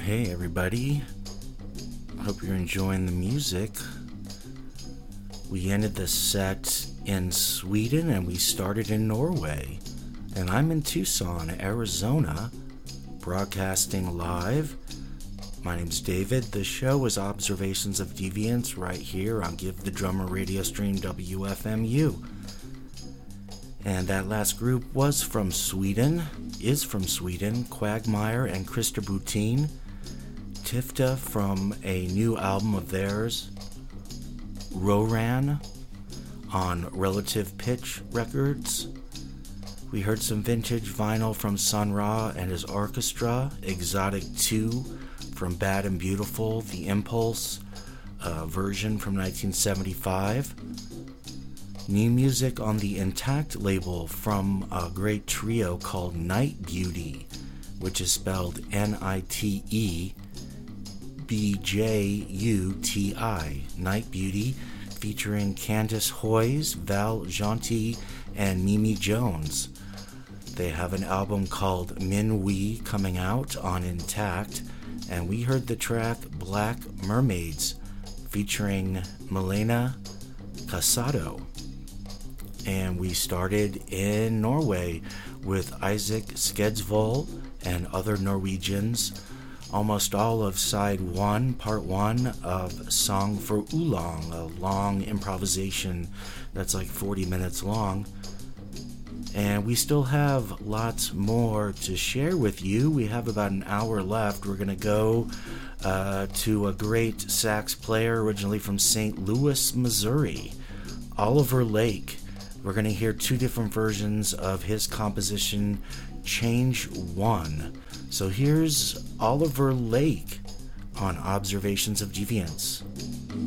Hey everybody, hope you're enjoying the music. We ended the set in Sweden and we started in Norway. And I'm in Tucson, Arizona, broadcasting live. My name's David. The show is Observations of Deviance right here on Give the Drummer radio stream WFMU. And that last group is from Sweden, Quagmire and Christer Butin. Tifta from a new album of theirs, Roran, on Relative Pitch Records. We heard some vintage vinyl from Sun Ra and his orchestra, Exotic 2 from Bad and Beautiful, the Impulse version from 1975. New music on the Intact label from a great trio called Night Beauty, which is spelled Nite BJUTI, Night Beauty, featuring Candice Hoyes, Val Gentil, and Mimi Jones. They have an album called Min Wee coming out on Intact, and we heard the track Black Mermaids, featuring Milena Casado. And we started in Norway with Isaac Skedsvold and other Norwegians. Almost all of side 1, part 1 of Song for Oolong, a long improvisation that's like 40 minutes long. And we still have lots more to share with you. We have about an hour left. We're going to go to a great sax player originally from St. Louis, Missouri, Oliver Lake. We're going to hear two different versions of his composition, Change One. So here's Oliver Lake on Observations of Deviance.